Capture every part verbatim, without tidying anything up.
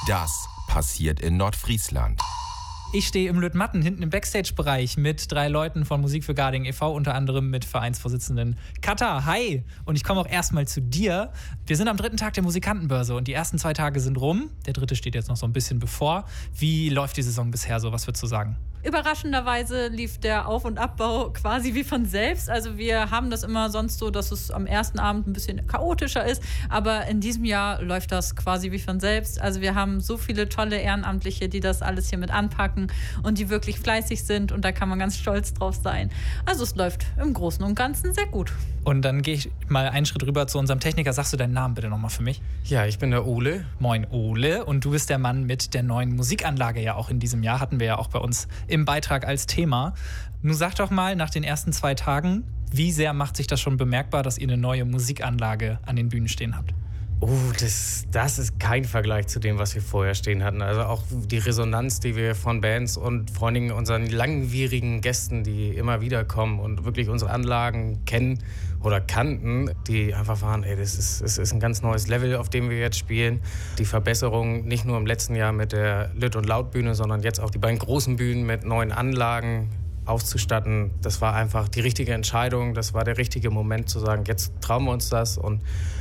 Das passiert in Nordfriesland. Ich stehe im Lüttmatten hinten im Backstage-Bereich mit drei Leuten von Musik für Garding e V, unter anderem mit Vereinsvorsitzenden Katha. Hi! Und ich komme auch erstmal zu dir. Wir sind am dritten Tag der Musikantenbörse und die ersten zwei Tage sind rum. Der dritte steht jetzt noch so ein bisschen bevor. Wie läuft die Saison bisher so? Was würdest du sagen? Überraschenderweise lief der Auf- und Abbau quasi wie von selbst. Also wir haben das immer sonst so, dass es am ersten Abend ein bisschen chaotischer ist. Aber in diesem Jahr läuft das quasi wie von selbst. Also wir haben so viele tolle Ehrenamtliche, die das alles hier mit anpacken und die wirklich fleißig sind. Und da kann man ganz stolz drauf sein. Also es läuft im Großen und Ganzen sehr gut. Und dann gehe ich mal einen Schritt rüber zu unserem Techniker. Sagst du deinen Namen bitte nochmal für mich? Ja, ich bin der Ole. Moin Ole. Und du bist der Mann mit der neuen Musikanlage ja auch in diesem Jahr. Hatten wir ja auch bei uns im Beitrag als Thema. Nun sag doch mal, nach den ersten zwei Tagen, wie sehr macht sich das schon bemerkbar, dass ihr eine neue Musikanlage an den Bühnen stehen habt? Oh, das, das ist kein Vergleich zu dem, was wir vorher stehen hatten. Also auch die Resonanz, die wir von Bands und vor allen Dingen unseren langwierigen Gästen, die immer wieder kommen und wirklich unsere Anlagen kennen oder kannten, die einfach waren, ey, das ist, das ist ein ganz neues Level, auf dem wir jetzt spielen. Die Verbesserung nicht nur im letzten Jahr mit der Lütt- und Lautbühne, sondern jetzt auch die beiden großen Bühnen mit neuen Anlagen auszustatten. Das war einfach die richtige Entscheidung. Das war der richtige Moment zu sagen, jetzt trauen wir uns das. Und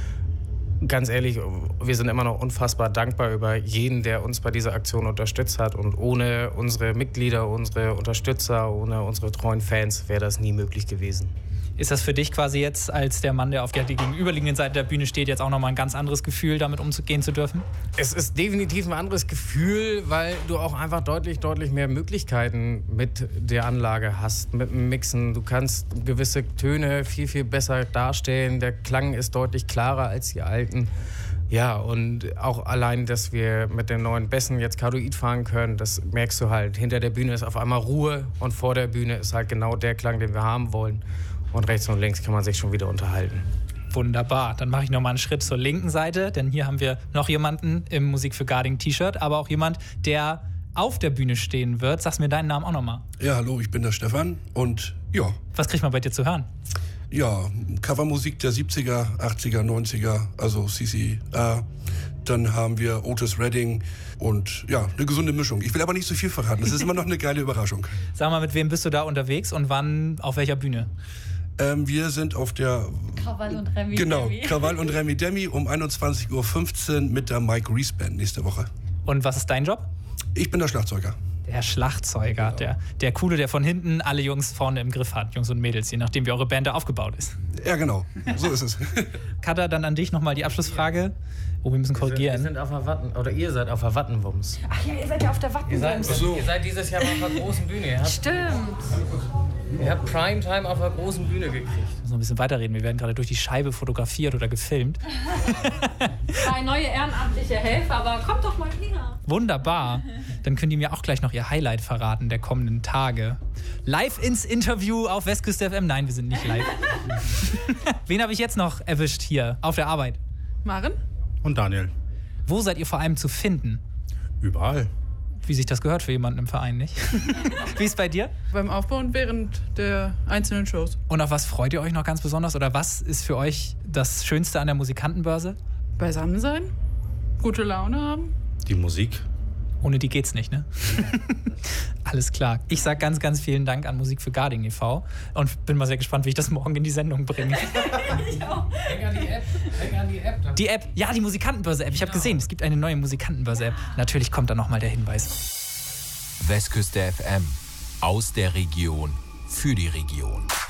ganz ehrlich, wir sind immer noch unfassbar dankbar über jeden, der uns bei dieser Aktion unterstützt hat. Und ohne unsere Mitglieder, unsere Unterstützer, ohne unsere treuen Fans wäre das nie möglich gewesen. Ist das für dich quasi jetzt als der Mann, der auf der gegenüberliegenden Seite der Bühne steht, jetzt auch nochmal ein ganz anderes Gefühl, damit umzugehen zu dürfen? Es ist definitiv ein anderes Gefühl, weil du auch einfach deutlich, deutlich mehr Möglichkeiten mit der Anlage hast, mit dem Mixen. Du kannst gewisse Töne viel, viel besser darstellen. Der Klang ist deutlich klarer als die alten. Ja, und auch allein, dass wir mit den neuen Bässen jetzt Kardioid fahren können, das merkst du halt. Hinter der Bühne ist auf einmal Ruhe und vor der Bühne ist halt genau der Klang, den wir haben wollen. Und rechts und links kann man sich schon wieder unterhalten. Wunderbar. Dann mache ich nochmal einen Schritt zur linken Seite, denn hier haben wir noch jemanden im Musik für Garding T-Shirt, aber auch jemand, der auf der Bühne stehen wird. Sagst mir deinen Namen auch nochmal. Ja, hallo, ich bin der Stefan und ja. Was kriegt man bei dir zu hören? Ja, Covermusik der siebziger, achtziger, neunziger, also C C A. Dann haben wir Otis Redding und ja, eine gesunde Mischung. Ich will aber nicht so viel verraten, das ist immer noch eine geile Überraschung. Sag mal, mit wem bist du da unterwegs und wann, auf welcher Bühne? Ähm, wir sind auf der Krawall und Remi Genau, Demi. Krawall und Remi Demi um einundzwanzig Uhr fünfzehn mit der Mike Reese Band nächste Woche. Und was ist dein Job? Ich bin der Schlagzeuger. Der Schlagzeuger, genau. der, der Coole, der von hinten alle Jungs vorne im Griff hat, Jungs und Mädels, je nachdem wie eure Band da aufgebaut ist. Ja, genau, so ist es. Katha, dann an dich nochmal die Abschlussfrage. Oh, wir müssen korrigieren. Wir sind auf der Watten, oder ihr seid auf der Wattenwumms. Ach ja, ihr seid ja auf der Ihr seid, Wattenwumms. so. ihr seid dieses Jahr auf der großen Bühne. Ihr habt, Stimmt. ihr habt Primetime auf der großen Bühne gekriegt. Wir müssen noch ein bisschen weiterreden. Wir werden gerade durch die Scheibe fotografiert oder gefilmt. Zwei neue ehrenamtliche Helfer, aber kommt doch mal her. Wunderbar. Dann können die mir auch gleich noch ihr Highlight verraten der kommenden Tage. Live ins Interview auf Westküste F M. Nein, wir sind nicht live. Wen habe ich jetzt noch erwischt hier auf der Arbeit? Maren? Und Daniel. Wo seid ihr vor allem zu finden? Überall. Wie sich das gehört für jemanden im Verein, nicht? Wie ist bei dir? Beim Aufbau und während der einzelnen Shows. Und auf was freut ihr euch noch ganz besonders? Oder was ist für euch das Schönste an der Musikantenbörse? Beisammen sein, gute Laune haben. Die Musik. Ohne die geht's nicht, ne? Alles klar. Ich sag ganz, ganz vielen Dank an Musik für Garding e V und bin mal sehr gespannt, wie ich das morgen in die Sendung bringe. Denk an die App. Denk an die App. Die App, ja, die Musikantenbörse-App. Ich habe gesehen, es gibt eine neue Musikantenbörse-App. Natürlich kommt da nochmal der Hinweis. Westküste F M. Aus der Region. Für die Region.